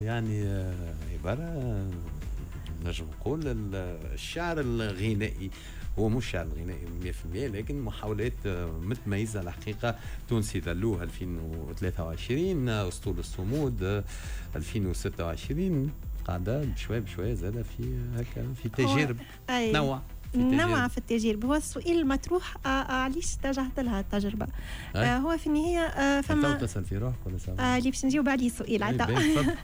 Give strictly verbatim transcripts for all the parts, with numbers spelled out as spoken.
يعني عبارة نجم نقول الشعر الغنائي هو مش شعر غنائي مية بالمية لكن محاولات متميزة الحقيقة. تونسي ذلوه ألفين وثلاثة وعشرين، أسطول الصمود ألفين وستة وعشرين، قاعدة بشوية بشوية زادة في هكا في تجارب نوع نوع في التجارب. هو السؤال المطروح علاش اتجهت لها التجربة؟ آه هو في النهاية آه فما تتصل في روحك ولا سامع؟ آه اللي باش نجاوب عليه السؤال عطا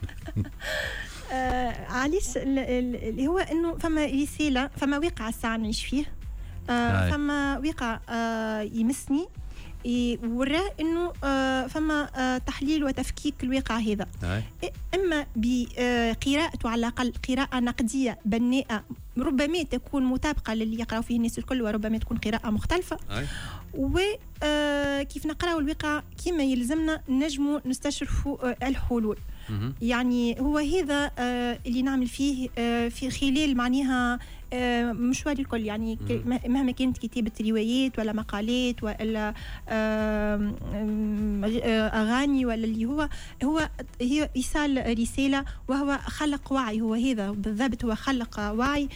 آه علاش اللي هو انه فما رسالة، فما واقع الساعة نعيش فيه، آه فما واقع آه يمسني وراه انه آه فما آه تحليل وتفكيك الواقع هذا، اما بقراءته على الاقل قراءه نقديه بناءه ربما تكون مطابقه للي يقراو فيه الناس الكل، وربما تكون قراءه مختلفه، وكيف نقراو الواقع كما يلزمنا نجموا نستشرفوا آه الحلول. يعني هو هذا آه اللي نعمل فيه آه في خلال معناها آه مشواري الكل، يعني مهما كانت كتابة روايات ولا مقالات ولا آه آه أغاني ولا اللي هو هو هي إيصال رسالة وهو خلق وعي. هو هذا بالضبط، هو خلق وعي.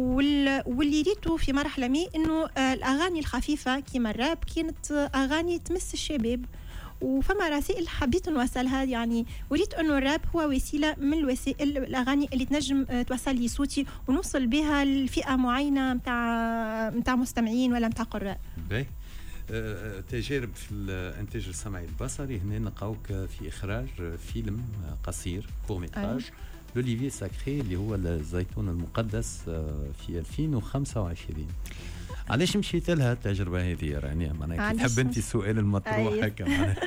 واللي ريته في مرحلة ما إنه آه الأغاني الخفيفة كما الراب كانت أغاني تمس الشباب، وفما رسائل حبيت نوصلها. يعني وريت انه الراب هو وسيله من الوسائل الاغاني اللي تنجم توصل لي صوتي ونوصل بها لفئه معينه نتاع نتاع مستمعين ولا نتاع قراء. باهي. أه تجارب في الانتاج السمعي البصري، هنا نلقاوك في اخراج فيلم قصير كور ميتراج لوليفي ساكري اللي هو الزيتون المقدس في ألفين وخمسة وعشرين. علاش مشيت لها التجربه هذه رانيا؟ معناها تحب انت السؤال المطروح هكا.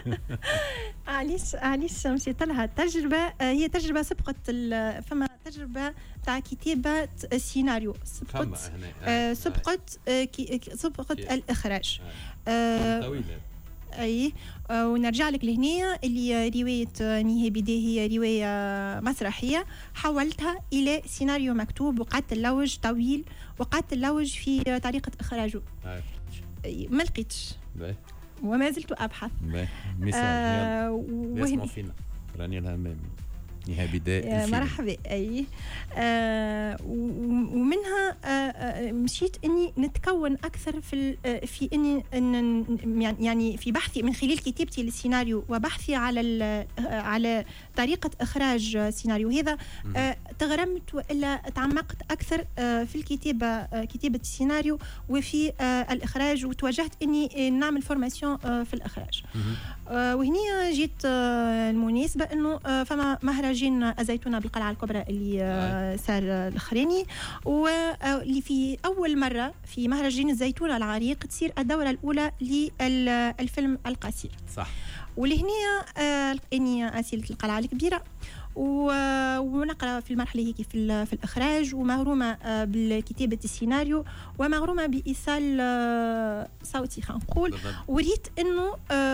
علاش علاش مشيت لها التجربه؟ هي تجربه سبقت فما تجربه تاع كتابه السيناريو، سبقت آه سبقت آه سبقت الاخراج آه طويله. اي آه ونرجع لك لهنا اللي روايه نهي بدايه هي روايه مسرحيه حولتها الى سيناريو مكتوب، وقعدت اللوج طويل، وقعدت اللوج في طريقه اخراجه. ما لقيتش وما زلت ابحث. مثال آه يسمع فينا راني الهمامي نهاية بداية مرحبا. اي آه ومنها آه مشيت اني نتكون اكثر في في اني إن يعني في بحثي من خلال كتابتي للسيناريو وبحثي على على طريقه اخراج السيناريو هذا. آه تغرمت والا تعمقت اكثر آه في الكتابه آه كتابه السيناريو وفي آه الاخراج، وتوجهت اني نعمل فورماسيون آه في الاخراج. آه وهنا جيت آه المناسبه انه آه فما مهرجان الزيتونة بالقلعة الكبرى اللي آه صار الاخراني، واللي في اول مره في مهرجان الزيتونة العريق تصير الدوره الاولى للفيلم القصير. صح. ولهنا آه اني اسئله القلعه الكبيره ونقرا في المرحله هيك في في الاخراج، ومغرومه بالكتابه السيناريو، ومغرومه بايصال صوتي خلينا نقول. وريت انه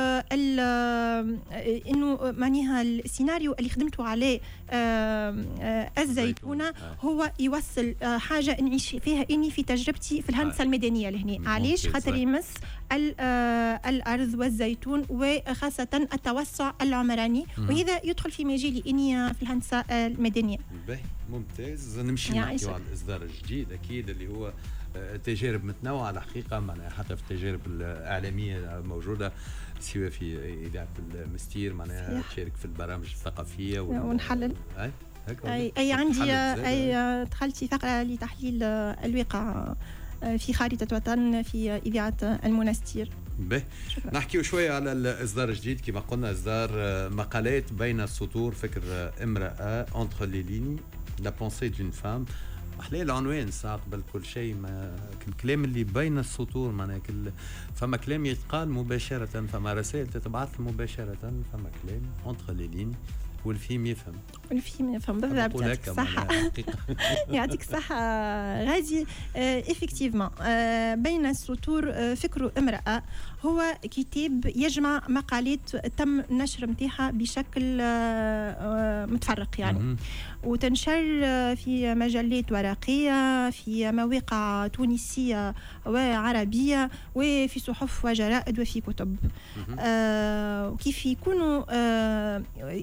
انه معناها السيناريو اللي خدمته عليه الزيتونه هو يوصل حاجه نعيش فيها اني في تجربتي في الهندسه المدنيه لهنا. علاش؟ خاطر يمس الارض والزيتون وخاصه التوسع العمراني، وهذا يدخل في مجالي اني في الهندسه المدنيه. باهي ممتاز. نمشي نحكي على الاصدار الجديد اكيد اللي هو تجارب متنوعه الحقيقه، معناها حتى في التجارب الاعلاميه موجوده، سواء في اذاعه المستير معناها تشارك في البرامج الثقافيه ونحلل. اي اي, أي عندي اي دخلت في فقره لتحليل الواقع في خارطه وطن في اذاعه المنستير. به نحكيو شويه على الاصدار الجديد كما قلنا، اصدار مقالات بين السطور، فكر امراه اونتر لي ليني لا بونسي دون فام. احلى العنوان ساعه قبل كل شيء، ما الكلام اللي بين السطور معناها كل فما كلام يتقال مباشره، فما رسائل تتبعث مباشره، فما كلام اونتر لي ليني والفيلم يفهم. الفيلم يفهم بالضبط. يعطيك الصحة. يعطيك الصحة غادي. إفكتيفمون بين السطور فكر امرأة هو كتاب يجمع مقالات تم نشر متاعها بشكل متفرق يعني، وتنشر في مجلات ورقية، في مواقع تونسية وعربية، وفي صحف وجرائد وفي كتب. وكيف يكونوا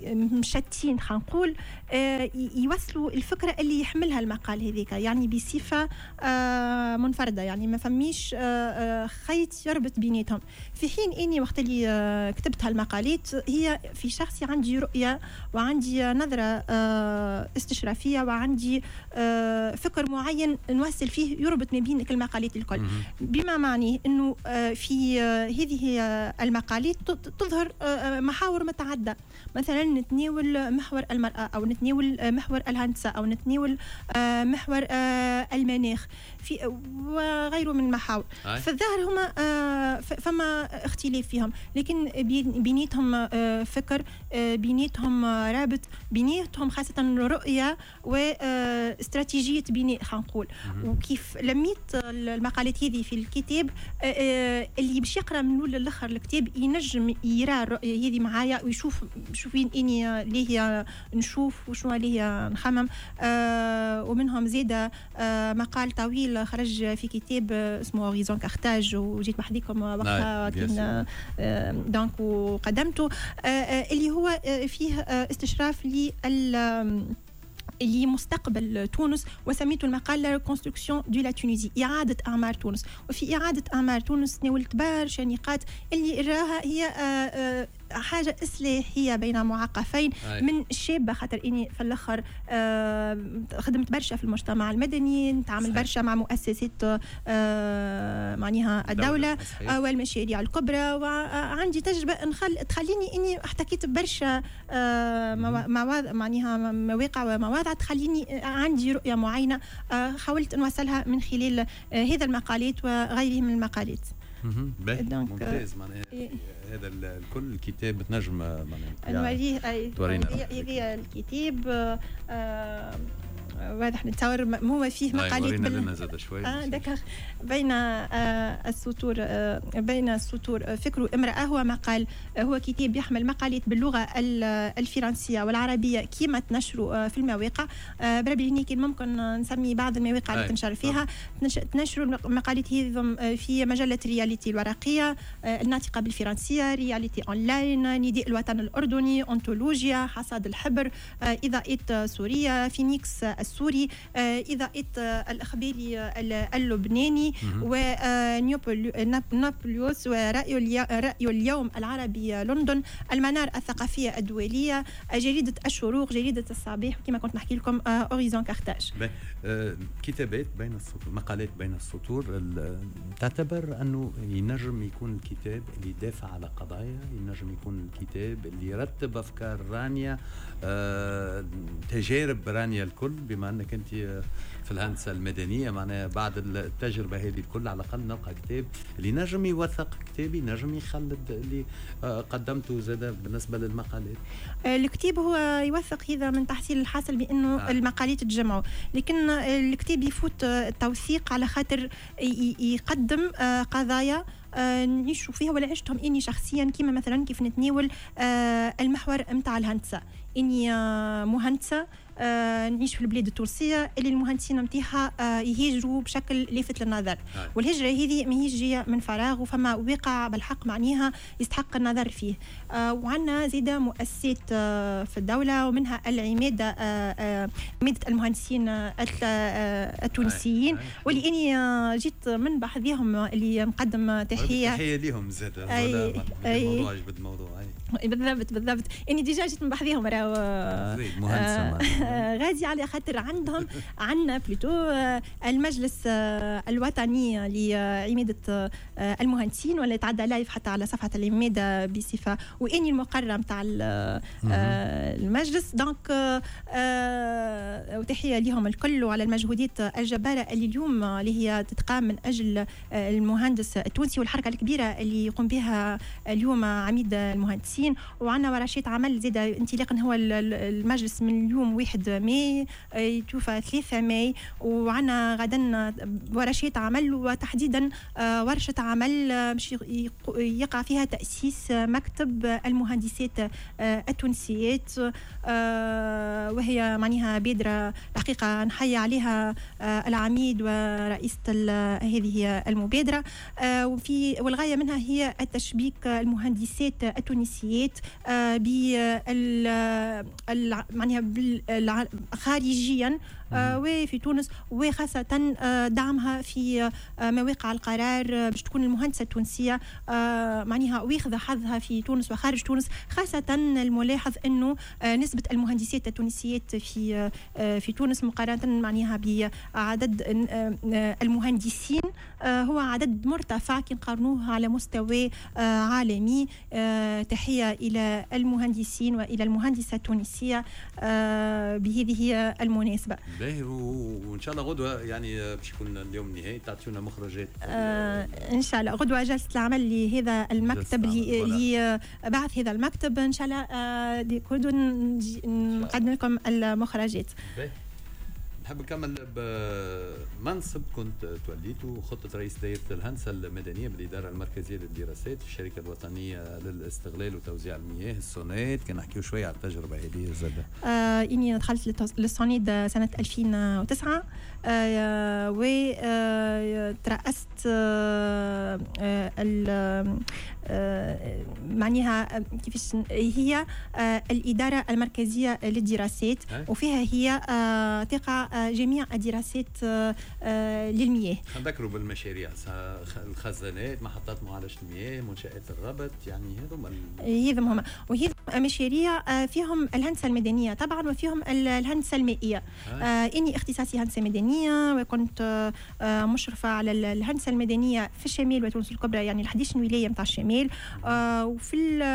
شتين خلينا نقول يوصلوا الفكره اللي يحملها المقال هذيك، يعني بصفه منفرده، يعني ما فميش خيط يربط بيناتهم. في حين اني وقت اللي كتبت هالمقالات هي في شخصي عندي رؤيه وعندي نظره استشرافيه وعندي فكر معين نوصل فيه يربط ما بين المقالات الكل، بما معناه انه في هذه المقالات تظهر محاور متعدده، مثلا نتناول محور المراه او نتناول محور الهندسه او نتناول محور المناخ في وغيره من المحاور. فالظاهر هما فما اختلاف فيهم، لكن بيناتهم فكر، بيناتهم رابط، بيناتهم خاصه رؤيه واستراتيجيه بناء خلينا نقول. وكيف لميت المقالات هذه في الكتاب، اللي باش يقرا من الاول للاخر الكتاب ينجم يرى الرؤيه هذه معايا ويشوف شوف وين اني ليه نشوف وشنو ليه نخمم. ومنهم زيد مقال طويل خرج في كتاب اسمه غيزون كارتاج وجيت بحديكم وقتها كنا دونك وقدمته، اللي هو فيه استشراف لل لمستقبل تونس، وسميته المقال لا ريكونستركسيون دو لا تونيزي، إعادة أعمار تونس. وفي إعادة أعمار تونس ناولت برشا نقاط اللي راها هي حاجة إصلاحية بين معقفين من الشابة، خاطر إني في الآخر خدمت برشا في المجتمع المدني، نتعامل برشا مع مؤسسات معناها الدولة والمشاريع الكبرى، وعندي تجربة نخل تخليني إني احتكيت برشا مواضع معناها مواقع ومواضع تخليني عندي رؤية معينة حاولت نوصلها من خلال هذا المقالات وغيرها من المقالات. ممتاز. معناها هذا الكل الكتاب تنجم معناها نوريه اي تورينا هذه الكتاب واضح نتصور هو فيه مقالات بال... زاد شوي اه دكا بين آه السطور آه بين السطور فكر امرأة، هو مقال هو كتاب يحمل مقالات باللغة الفرنسية والعربية كيما تنشروا آه في المواقع. آه بربي هنيك ممكن نسمي بعض المواقع اللي تنشر فيها تنشروا المقالات هذه في مجلة رياليتي الورقية آه الناطقة بالفرنسية، رياليتي اونلاين، نداء الوطن الأردني، أنطولوجيا، حصاد الحبر، آه إضاءات سورية، فينيكس السوري، إضاءة الإخباري اللبناني، ونابليوس، ورأي اليوم العربي لندن، المنار الثقافية الدولية، جريدة الشروق، جريدة الصباح، كما كنت نحكي لكم أوريزون كارتاج. كتابات بين السطور، مقالات بين السطور، تعتبر أنه ينجم يكون الكتاب اللي يدافع على قضايا، ينجم يكون الكتاب اللي يرتب أفكار رانية، تجارب رانية الكل، بما أنك أنت في الهندسة المدنية معناها بعد التجربة هذه الكل على الأقل نلقى كتاب اللي نجم يوثق، كتابي نجم يخلد اللي قدمته زاد بالنسبة للمقالات. الكتاب هو يوثق هذا من تحصيل الحاصل بأنه آه. المقالات تجمعوا، لكن الكتاب يفوت التوثيق على خاطر يقدم قضايا نعيشوا فيها ولا عشتهم إني شخصيا، كما مثلا كيف نتناول المحور متاع الهندسة. إني مهندسة آه نعيش في البلاد التونسيه اللي المهندسين نتاعها آه يهاجروا بشكل لافت للنظر، آه. والهجره هذه ما هيش جايه من فراغ، وفما واقع بالحق معناها يستحق النظر فيه. آه وعندنا زيدا مؤسسات آه في الدوله، ومنها العماده آه آه عماده المهندسين آه التونسيين، آه. آه. واللي اني آه جيت من بحذيهم اللي مقدم تحيه تحيه ليهم زادا. أي الموضوع جبد الموضوع أي بالضبط بالضبط اني ديجا جيت من بحذيهم راهو مهندسه غازي على خاطر عندهم عندنا بلوتو المجلس الوطني لعماده المهندسين، ولا يتعدى لايف حتى على صفحه العماده بصفه، واني المقرر نتاع المجلس. دونك وتحيه لهم الكل وعلى المجهودات الجباره اللي اليوم اللي هي تتقام من اجل المهندس التونسي، والحركه الكبيره اللي يقوم بها اليوم عميد المهندسين. وعندنا ورشات عمل زيد انطلاقا، هو المجلس من اليوم واحد ماي توفى ثلاثة ماي. وعنا غدا ورشة عمل، وتحديدا ورشة عمل باش يقع فيها تأسيس مكتب المهندسات التونسيات، وهي معناها بادرة الحقيقة نحيي عليها العميد ورئيسة هذه المبادرة. وفي والغاية منها هي التشبيك المهندسات التونسيات بال معناها خارجيا وفي تونس، وخاصة دعمها في مواقع القرار باش تكون المهندسة التونسية معناها وياخذ حظها في تونس وخارج تونس. خاصة الملاحظ أنه نسبة المهندسات التونسيات في في تونس مقارنة معناها بعدد المهندسين هو عدد مرتفع كي نقارنوه على مستوى عالمي. تحية إلى المهندسين وإلى المهندسة التونسية بهذه المناسبة. باهي، وان شاء الله غدوه يعني باش يكون اليوم النهائي تعطيونا مخرجات. آه ان شاء الله غدوه جلسه العمل لهذا المكتب اللي بعث هذا المكتب ان شاء الله. آه غدوه نقدم لكم المخرجات. باهي، نحب نكمل بمنصب كنت توليته خطة رئيس دائرة الهندسة المدنية بالإدارة المركزية للدراسات في الشركة الوطنية للاستغلال وتوزيع المياه السونيد. كان نحكيو شوية على التجربة هذه زادة. آه إني دخلت للسونيد سنة ألفين وتسعة آه وترأست آه آه آه معناها كيفاش هي آه الإدارة المركزية للدراسات، وفيها هي آه تقع آه جميع الدراسات آه آه للمياه. نذكروا بالمشاريع الخزانات، محطات معالجة المياه، منشآت الربط، يعني هذوما هذم هما. وهذ مشاريع آه فيهم الهندسة المدنية طبعا وفيهم الهندسة المائية. آه إني اختصاصي هندسة مدنية، وكنت آه مشرفة على الهندسة المدنية في الشمال وتونس الكبرى، يعني الحديث ولاية متاع الشمال. آه وفي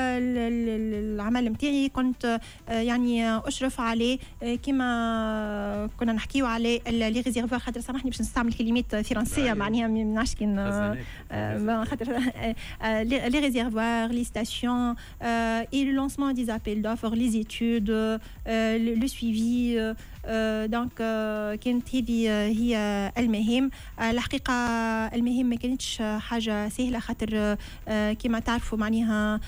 العمل نتاعي كنت آه يعني اشرف عليه آه كما كنا نحكيو على لي ريزيرفوار. خاطر سامحني باش نستعمل كلمات فرنسيه معناها ما نعرفش كي خاطر لي ريزيرفوار، لي ستاسيون اي لو لونسمون دي زابيل دوفر، لي زيتود، لو سويفي. دونك كانت هذه هي المهام. الحقيقه المهام ما كانتش حاجه سهله، خاطر كما تعرفوا معناها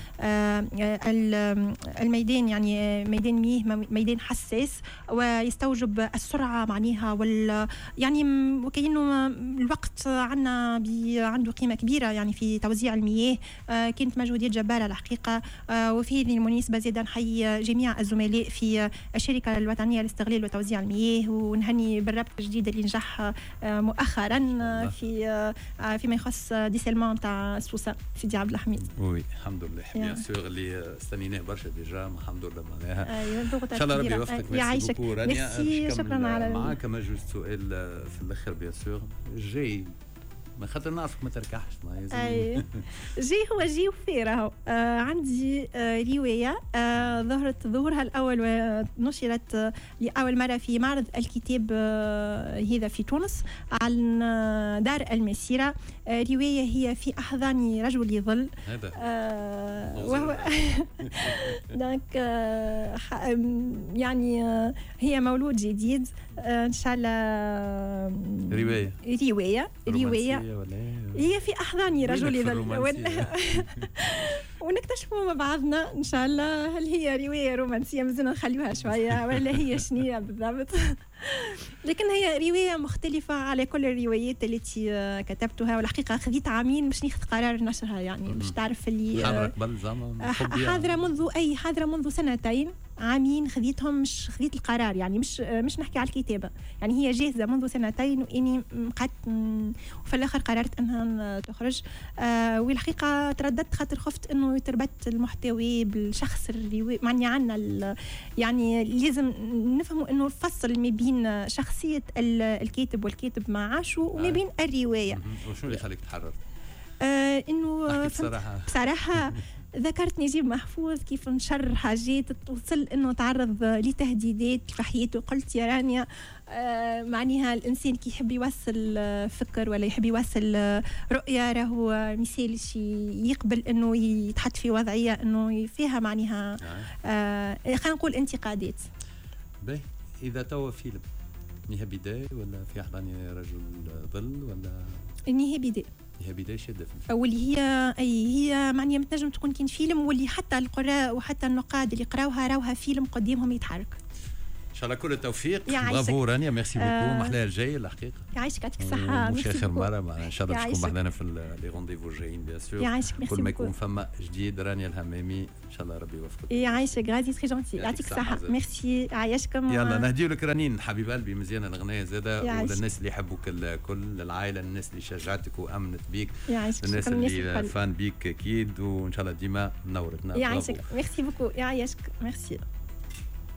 الميدان يعني ميدان مياه ميدان حساس ويستوجب السرعه معناها وال يعني وكأنه الوقت عندنا عنده قيمه كبيره يعني في توزيع المياه. كانت مجهودات جباره الحقيقه. وفي هذه المناسبه زيدا نحيي جميع الزملاء في الشركه الوطنيه للاستغلال وتوزيع المياه، ونهني بالربط الجديد اللي نجح مؤخرا في فيما يخص ديسيلمون تاع سوسه سيدي عبد الحميد. وي الحمد لله بيان سور اللي استنيناه برشا ديجا الحمد لله معناها. ان شاء الله ربي يوفقك. ميرسي بوكو رانيا. شكرا على معاك ما جوز سؤال في الاخر بيان سور جاي ما خاطر نعرفك ما تركحش ما اي جي هو جي وفي راهو. آه عندي آه روايه آه ظهرت ظهورها الاول ونشرت آه لاول مره في معرض الكتاب آه هذا في تونس عن آه دار المسيره. آه روايه هي في احضان رجل ظل. هذا آه وهو دونك آه يعني آه هي مولود جديد آه ان شاء الله. روايه روايه روايه هي في أحضان رجل يظل ونكتشفوا مع بعضنا إن شاء الله هل هي رواية رومانسية مازلنا نخليوها شوية ولا هي شنية بالضبط. لكن هي رواية مختلفة على كل الروايات التي كتبتها. والحقيقة خذيت عامين باش ناخذ قرار نشرها يعني باش تعرف اللي حاضرة منذ أي حاضرة منذ سنتين عامين خذيتهم مش خذيت القرار يعني مش مش نحكي على الكتابة يعني هي جاهزة منذ سنتين وإني قعدت وفي الآخر قررت أنها تخرج. آه والحقيقة ترددت خاطر خفت إنه يتربط المحتوى بالشخص الروائي معني عنا يعني لازم نفهموا إنه الفصل ما بين شخصية الكاتب والكاتب ما عاشوا وما بين الرواية. وشو اللي خليك تحرر؟ آه إنه بصراحة بصراحة ذكرت نجيب محفوظ كيف نشر حاجات توصل انه تعرض لتهديدات في حياته. قلت يا رانيا آه معناها الانسان كي يحب يوصل فكر ولا يحب يوصل رؤيه راهو مثال شي يقبل انه يتحط في وضعيه انه فيها معناها آه خلينا نقول انتقادات. باهي اذا توا فيلم نهاية بداية ولا في أحضاني رجل ظل ولا نهاية بداية نهاية بداية شدة في الفيلم واللي هي أي هي معناها متنجم تكون كين فيلم واللي حتى القراء وحتى النقاد اللي قراوها راوها فيلم قدامهم يتحرك. ان شاء الله كل التوفيق. برافو رانيا ميرسي بوكو. آه محلاها الجاي الحقيقه. يعيشك يعطيك الصحه. مش اخر مره ان شاء الله تكون معنا في لي رونديفو الجايين بيان سور. يعيشك ميرسي كل ما يكون فما جديد رانيا الهمامي ان شاء الله ربي يوفقك. يعيشك غازي تري جونتي يعطيك الصحه. ميرسي عايشكم. يلا نهديو لك رنين حبيب قلبي مزيانه الاغنيه زاده وللناس اللي يحبوك الكل للعائله الناس اللي شجعتك وامنت بيك الناس اللي فان بيك اكيد وان شاء الله ديما منورتنا. يعيشك ميرسي بوكو. يعيشك ميرسي.